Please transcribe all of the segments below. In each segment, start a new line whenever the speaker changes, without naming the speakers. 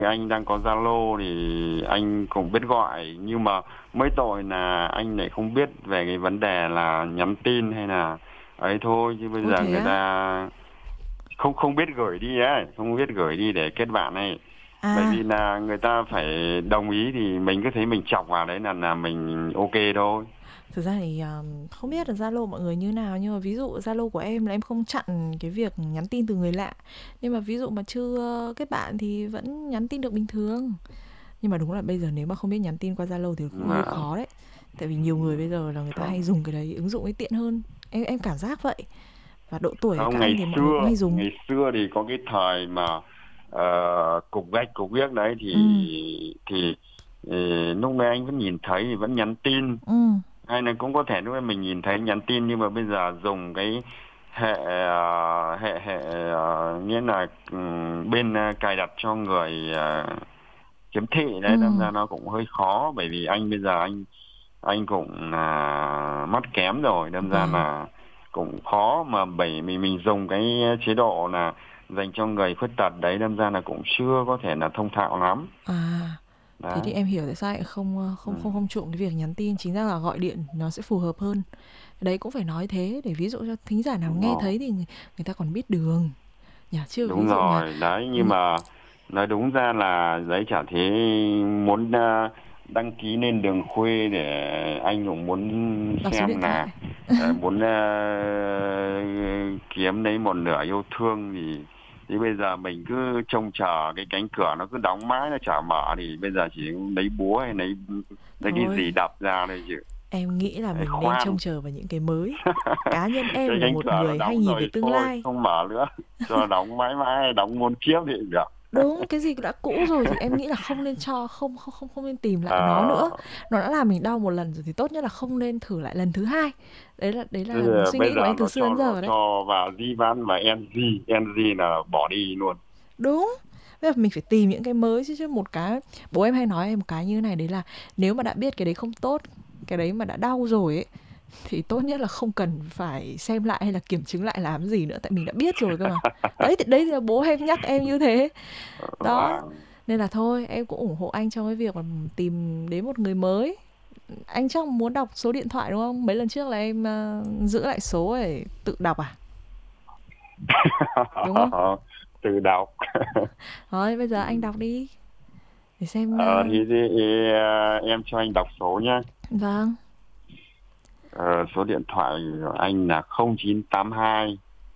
Anh đang có Zalo thì anh cũng biết gọi, nhưng mà mấy tội là anh lại không biết về cái vấn đề là nhắn tin hay là ấy thôi, chứ bây
Ôi
giờ
thế
người
á?
ta không không biết gửi đi ấy, không biết gửi đi để kết bạn ấy. Bởi
À,
vì là người ta phải đồng ý thì mình cứ thấy mình chọc vào đấy là mình ok thôi.
thực ra thì, không biết là Zalo mọi người như nào, nhưng mà ví dụ Zalo của em là em không chặn cái việc nhắn tin từ người lạ, nhưng mà ví dụ mà chưa kết bạn thì vẫn nhắn tin được bình thường. Nhưng mà đúng là bây giờ nếu mà không biết nhắn tin qua Zalo thì cũng hơi
Mà
khó đấy. Tại vì nhiều người bây giờ là người ta hay
không,
dùng cái đấy, ứng dụng ấy tiện hơn. Em cảm giác vậy. Và độ tuổi của
không,
các anh thì mọi người cũng hay dùng.
ngày xưa thì có cái thời mà cục gạch cục viết đấy thì
Ừm,
thì lúc đấy anh vẫn nhìn thấy thì vẫn nhắn tin,
ừm,
hay là cũng có thể lúc ấy mình nhìn thấy nhắn tin, nhưng mà bây giờ dùng cái hệ nghĩa là bên cài đặt cho người khiếm thị đấy, đâm
ừm,
ra nó cũng hơi khó. Bởi vì anh bây giờ anh cũng là mắt kém rồi, đâm ra
vâng.
là cũng khó, mà bởi vì mình dùng cái chế độ là dành cho người khuyết tật đấy, đâm ra là cũng chưa có thể là thông thạo lắm
À, thế thì
đấy.
em hiểu tại sao lại
Ừ.
không chuộng cái việc nhắn tin, chính ra là gọi điện nó sẽ phù hợp hơn. Đấy cũng phải nói thế để ví dụ cho thính giả nào
Đúng
nghe
rồi,
thấy thì người ta còn biết đường. Nhỉ, chứ ví
đúng
dụ mà
rồi đấy, nhưng
ví
mà nói đúng ra là giấy chả thế, muốn đăng ký lên đường khuê để anh cũng muốn
đọc số điện
xem là
thoại.
muốn kiếm lấy một nửa yêu thương, thì bây giờ mình cứ trông chờ cái cánh cửa nó cứ đóng mãi nó chả mở, thì bây giờ chỉ lấy búa hay lấy cái
Thôi,
gì đập ra thôi chứ.
em nghĩ là
Đấy,
mình nên trông
khoan.
chờ vào những cái mới. Cá nhân em
Cái
là
cánh
một
cửa nó
người hay
đóng
nhìn về
rồi
tương
thôi,
lai.
không mở nữa, cho nó đóng mãi mãi, đóng muôn kiếp thì cũng được.
Đúng, cái gì đã cũ rồi thì em nghĩ là không nên cho không nên tìm lại nó nữa.
Ờ,
Nó đã làm mình đau một lần rồi thì tốt nhất là không nên thử lại lần thứ hai.
thế
Đấy là
thì
suy
bây
nghĩ của
giờ
anh từ
nó
xưa đến giờ đấy.
cho vào di vãn và NG là bỏ đi luôn.
Đúng. Bây giờ mình phải tìm những cái mới chứ chứ một cái bố em hay nói em một cái như thế này đấy là nếu mà đã biết cái đấy không tốt, cái đấy mà đã đau rồi ấy thì tốt nhất là không cần phải xem lại hay là kiểm chứng lại làm gì nữa tại mình đã biết rồi cơ mà. Đấy thì là bố em nhắc em như thế. Đó.
Và
Nên là thôi, em cũng ủng hộ anh trong cái việc mà tìm đến một người mới. Anh chắc muốn đọc số điện thoại đúng không? Mấy lần trước là em giữ lại số để tự đọc à? Đúng không?
từ đọc.
Thôi bây giờ anh đọc đi để xem
Em cho anh đọc số nhá.
vâng.
Ờ, Số điện thoại của anh là 0982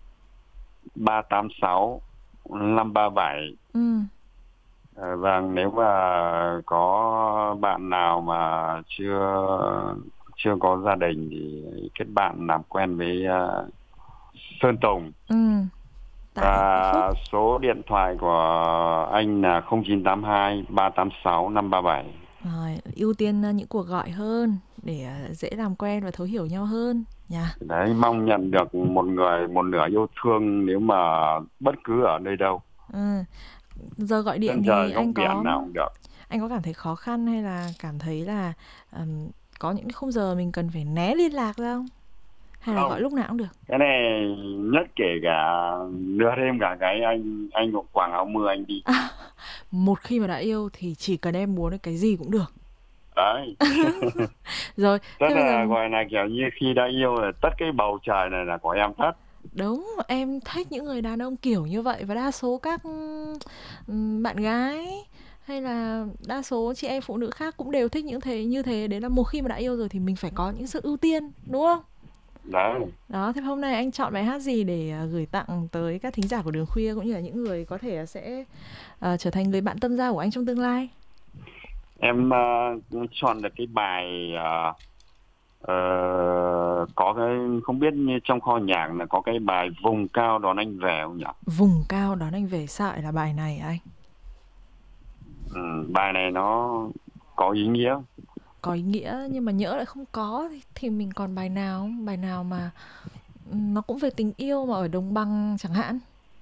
386 537.
Ừ.
Vâng, nếu mà có bạn nào mà chưa chưa có gia đình thì kết bạn làm quen với Sơn Tùng.
Ừ. Tại Vĩnh Phúc.
Và số điện thoại của anh là 0982 386 537.
Rồi, ưu tiên những cuộc gọi hơn để dễ làm quen và thấu hiểu nhau hơn nha.
Đấy, mong nhận được một nửa yêu thương nếu mà bất cứ ở nơi đâu,
Ừ. Giờ gọi điện
chân
thì
trời góc biển nào cũng được.
anh có cảm thấy khó khăn hay là cảm thấy là có những khung giờ mình cần phải né liên lạc ra không? Hay là gọi
Không,
lúc nào cũng được?
cái này nhất kể cả nửa đêm cả cái anh cũng quàng áo mưa anh đi.
Một khi mà đã yêu thì chỉ cần em muốn cái gì cũng được.
Đấy.
Rồi,
Tất
thế bây giờ
là gọi là kiểu như khi đã yêu là tất cái bầu trời này là của em tất.
đúng, em thích những người đàn ông kiểu như vậy và đa số các bạn gái hay là đa số chị em phụ nữ khác cũng đều thích những thế như thế. Đấy là một khi mà đã yêu rồi thì mình phải có những sự ưu tiên, đúng không?
Đấy.
Đó, thế hôm nay anh chọn bài hát gì để gửi tặng tới các thính giả của Đường Khuya cũng như là những người có thể sẽ trở thành người bạn tâm giao của anh trong tương lai?
Em chọn được cái bài ờ, có cái, không biết như trong kho nhạc là có cái bài vùng cao đón anh về không nhỉ?
Vùng cao đón anh về sao lại là bài này anh?
Ừ, bài này nó có ý nghĩa.
Có ý nghĩa nhưng mà nhỡ lại không có thì mình còn bài nào không? Bài nào mà nó cũng về tình yêu mà ở đồng bằng chẳng hạn,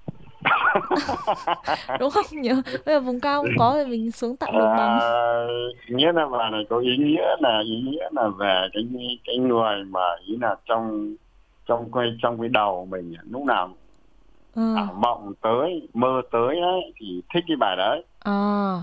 đúng không? Nhớ bây giờ vùng cao không có thì mình xuống tận đồng bằng.
À, nghĩa là bài này có ý nghĩa là về cái người mà ý là trong trong cái đầu mình lúc nào
Ờ,
ảo mộng tới mơ tới ấy thì thích cái bài đấy.
Ờ.